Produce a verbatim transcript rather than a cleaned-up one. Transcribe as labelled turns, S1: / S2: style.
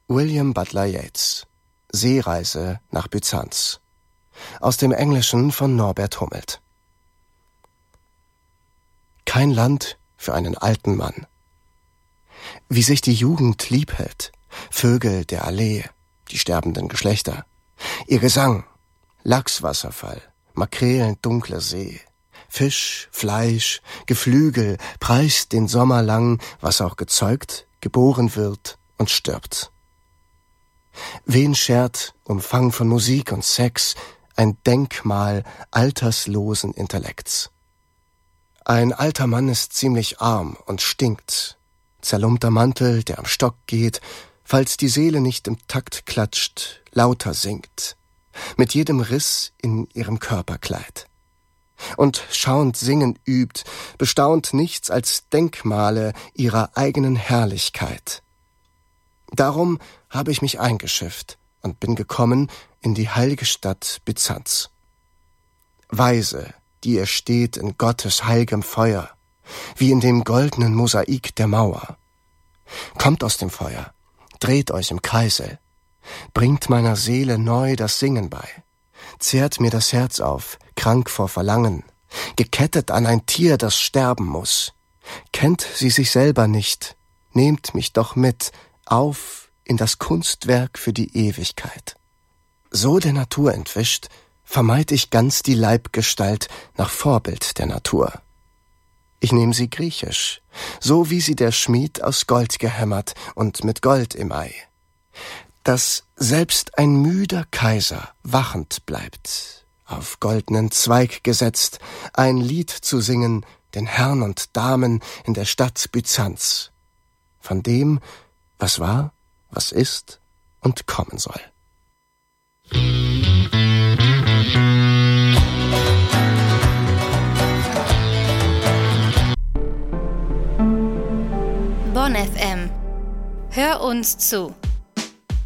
S1: William Butler Yeats. Seereise nach Byzanz. Aus dem Englischen von Norbert Hummelt. Kein Land für einen alten Mann. Wie sich die Jugend lieb hält, Vögel der Allee, die sterbenden Geschlechter, ihr Gesang, Lachswasserfall, Makrelen dunkler See, Fisch, Fleisch, Geflügel, preist den Sommer lang, was auch gezeugt, geboren wird und stirbt. Wen schert, Umfang von Musik und Sex, ein Denkmal alterslosen Intellekts. Ein alter Mann ist ziemlich arm und stinkt, zerlumpter Mantel, der am Stock geht, falls die Seele nicht im Takt klatscht, lauter singt, mit jedem Riss in ihrem Körperkleid. Und schauend singen übt, bestaunt nichts als Denkmale ihrer eigenen Herrlichkeit. Darum habe ich mich eingeschifft und bin gekommen in die heilige Stadt Byzanz. Weise, die ihr steht in Gottes heilgem Feuer, wie in dem goldenen Mosaik der Mauer. Kommt aus dem Feuer, dreht euch im Kreisel, bringt meiner Seele neu das Singen bei, zehrt mir das Herz auf, krank vor Verlangen, gekettet an ein Tier, das sterben muss. Kennt sie sich selber nicht, nehmt mich doch mit, auf in das Kunstwerk für die Ewigkeit. So der Natur entwischt, vermeid ich ganz die Leibgestalt nach Vorbild der Natur. Ich nehm sie griechisch, so wie sie der Schmied aus Gold gehämmert und mit Gold im Ei. Dass selbst ein müder Kaiser wachend bleibt, auf goldenen Zweig gesetzt, ein Lied zu singen den Herren und Damen in der Stadt Byzanz, von dem, was war, was ist und kommen soll.
S2: Bonn F M. Hör uns zu.